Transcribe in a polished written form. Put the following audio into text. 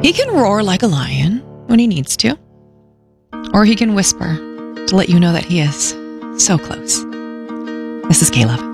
He can roar like a lion when he needs to, or he can whisper to let you know that he is so close. This is K-Love.